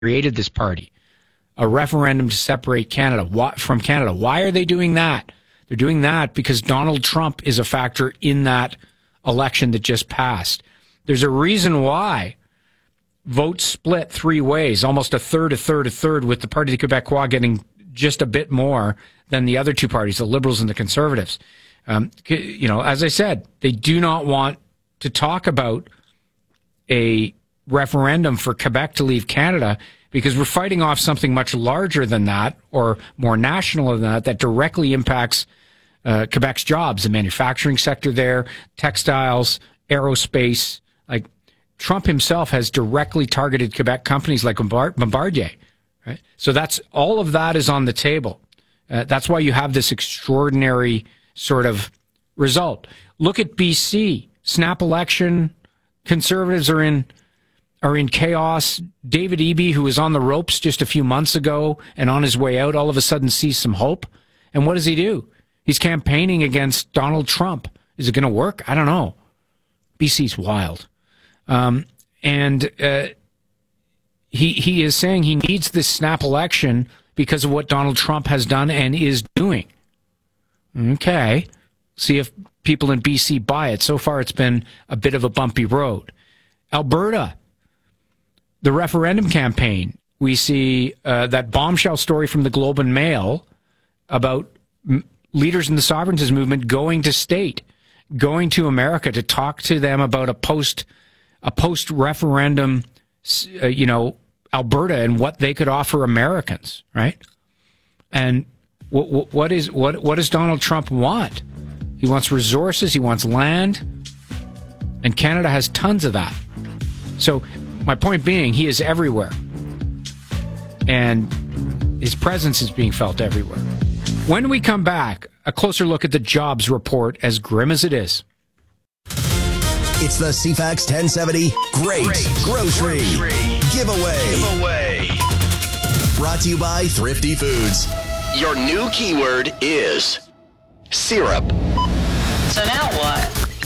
created this party, a referendum to separate Canada from Canada. Why are they doing that? They're doing that because Donald Trump is a factor in that election that just passed. There's a reason why votes split three ways, almost a third, with the Parti Québécois getting just a bit more than the other two parties, the Liberals and the Conservatives. As I said, they do not want to talk about a referendum for Quebec to leave Canada because we're fighting off something much larger than that or more national than that directly impacts Quebec's jobs, the manufacturing sector there, textiles, aerospace. Like Trump himself has directly targeted Quebec companies like Bombardier. Right? So all of that is on the table. That's why you have this extraordinary sort of result. Look at BC. Snap election. Conservatives are in chaos. David Eby, who was on the ropes just a few months ago and on his way out, all of a sudden sees some hope. And what does he do? He's campaigning against Donald Trump. Is it going to work? I don't know. BC's wild. He is saying he needs this snap election because of what Donald Trump has done and is doing. Okay. See if people in BC buy it. So far, it's been a bit of a bumpy road. Alberta, the referendum campaign. We see that bombshell story from the Globe and Mail about leaders in the sovereignty movement going to state, going to America to talk to them about a post-referendum, Alberta and what they could offer Americans, right? And what does Donald Trump want? He wants resources, he wants land, and Canada has tons of that. So my point being, he is everywhere, and his presence is being felt everywhere. When we come back, a closer look at the jobs report, as grim as it is. It's the CFAX 1070 Great Grocery Giveaway. Brought to you by Thrifty Foods. Your new keyword is syrup. So now what?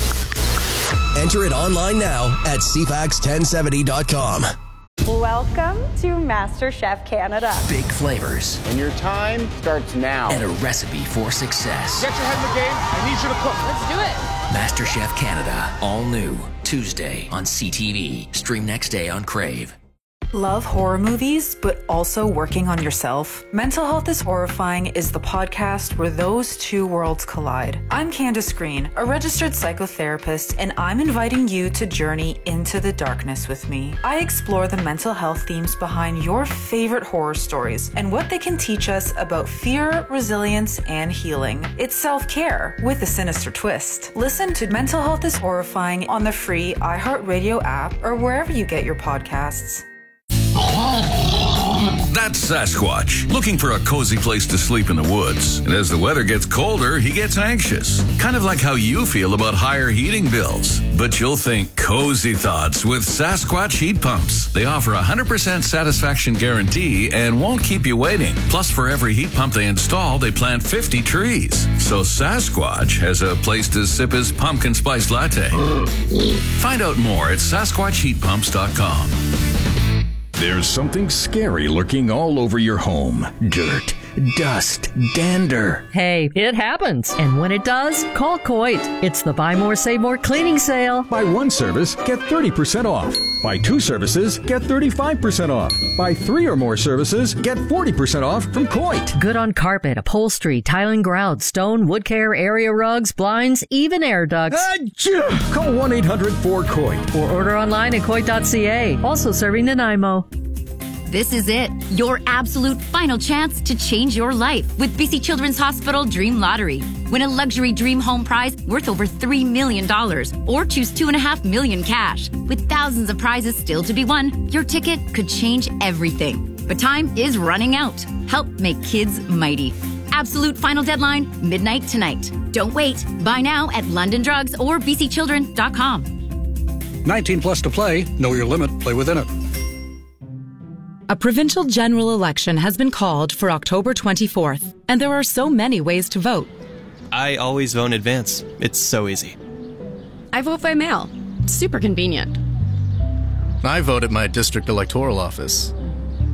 Enter it online now at CFAX1070.com. Welcome to MasterChef Canada. Big flavors. And your time starts now. And a recipe for success. Get your head in the game. I need you to cook. Let's do it. MasterChef Canada. All new. Tuesday on CTV. Stream next day on Crave. Love horror movies, but also working on yourself? Mental Health is Horrifying is the podcast where those two worlds collide. I'm Candace Green, a registered psychotherapist, and I'm inviting you to journey into the darkness with me. I explore the mental health themes behind your favorite horror stories and what they can teach us about fear, resilience, and healing. It's self-care with a sinister twist. Listen to Mental Health is Horrifying on the free iHeartRadio app or wherever you get your podcasts. That's Sasquatch, looking for a cozy place to sleep in the woods. And as the weather gets colder, he gets anxious. Kind of like how you feel about higher heating bills. But you'll think cozy thoughts with Sasquatch heat pumps. They offer a 100% satisfaction guarantee and won't keep you waiting. Plus, for every heat pump they install, they plant 50 trees. So Sasquatch has a place to sip his pumpkin spice latte. Find out more at SasquatchHeatPumps.com. There's something scary lurking all over your home. Dirt, dust, dander. Hey, it happens. And when it does, call Coit. It's the Buy More, Save More cleaning sale. Buy one service, get 30% off. Buy two services, get 35% off. Buy three or more services, get 40% off from Coit. Good on carpet, upholstery, tiling, grout, stone, wood care, area rugs, blinds, even air ducts. Call 1-800-4COIT. Or order online at Coit.ca. Also serving Nanaimo. This is it, your absolute final chance to change your life with BC Children's Hospital Dream Lottery. Win a luxury dream home prize worth over $3 million or choose $2.5 million cash. With thousands of prizes still to be won, your ticket could change everything. But time is running out. Help make kids mighty. Absolute final deadline, midnight tonight. Don't wait. Buy now at London Drugs or bcchildren.com. 19 plus to play. Know your limit. Play within it. A provincial general election has been called for October 24th, and there are so many ways to vote. I always vote in advance. It's so easy. I vote by mail. Super convenient. I vote at my district electoral office.